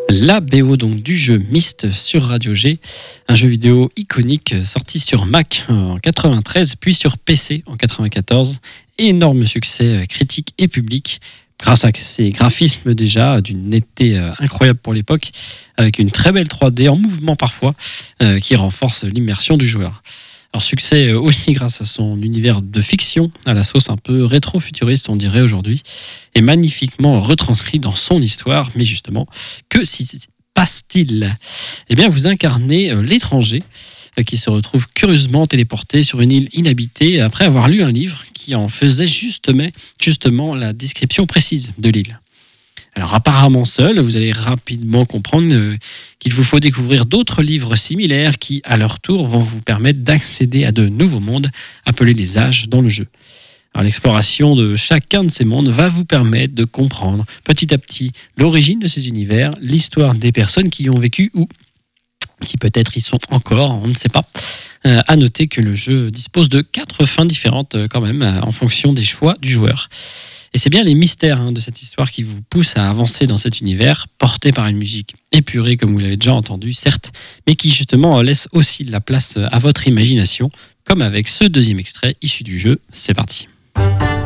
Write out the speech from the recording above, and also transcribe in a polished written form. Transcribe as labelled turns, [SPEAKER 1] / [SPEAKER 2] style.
[SPEAKER 1] La BO donc du jeu Myst sur Radio G, un jeu vidéo iconique sorti sur Mac en 93 puis sur PC en 94. Énorme succès critique et public grâce à ses graphismes déjà d'une netteté incroyable pour l'époque, avec une très belle 3D en mouvement parfois qui renforce l'immersion du joueur. Alors succès aussi grâce à son univers de fiction, à la sauce un peu rétro-futuriste on dirait aujourd'hui, et magnifiquement retranscrit dans son histoire. Mais justement, que s'y passe-t-il ? Eh bien, vous incarnez l'étranger qui se retrouve curieusement téléporté sur une île inhabitée après avoir lu un livre qui en faisait justement la description précise de l'île. Alors apparemment seul, vous allez rapidement comprendre qu'il vous faut découvrir d'autres livres similaires qui, à leur tour, vont vous permettre d'accéder à de nouveaux mondes appelés les âges dans le jeu. Alors l'exploration de chacun de ces mondes va vous permettre de comprendre petit à petit l'origine de ces univers, l'histoire des personnes qui y ont vécu ou qui peut-être y sont encore, on ne sait pas. À noter que le jeu dispose de 4 fins différentes quand même, en fonction des choix du joueur. Et c'est bien les mystères de cette histoire qui vous poussent à avancer dans cet univers, porté par une musique épurée, comme vous l'avez déjà entendu, certes, mais qui justement laisse aussi de la place à votre imagination, comme avec ce deuxième extrait issu du jeu. C'est parti.